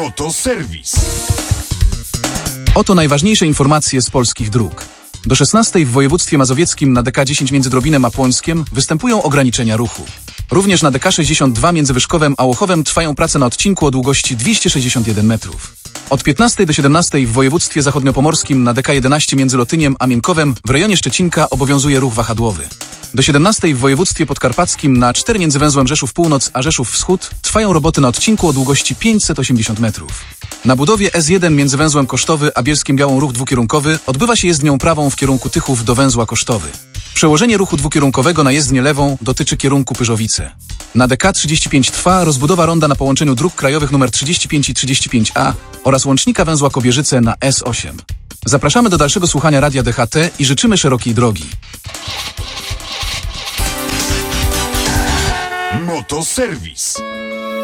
Motoserwis. Oto najważniejsze informacje z polskich dróg. Do 16 w województwie mazowieckim na DK10 między Drobinem a Płońskiem występują ograniczenia ruchu. Również na DK62 między Wyszkowem a Łochowem trwają prace na odcinku o długości 261 metrów. Od 15 do 17 w województwie zachodniopomorskim na DK11 między Lotyniem a Miękowem w rejonie Szczecinka obowiązuje ruch wahadłowy. Do 17 w województwie podkarpackim na 4 między węzłem Rzeszów Północ a Rzeszów Wschód trwają roboty na odcinku o długości 580 metrów. Na budowie S1 między węzłem Kosztowy a Bielskiem Białą ruch dwukierunkowy odbywa się jezdnią prawą w kierunku Tychów do węzła Kosztowy. Przełożenie ruchu dwukierunkowego na jezdnię lewą dotyczy kierunku Pyrzowice. Na DK35 trwa rozbudowa ronda na połączeniu dróg krajowych nr 35 i 35A oraz łącznika węzła Kobierzyce na S8. Zapraszamy do dalszego słuchania Radia DHT i życzymy szerokiej drogi. Motoserwis.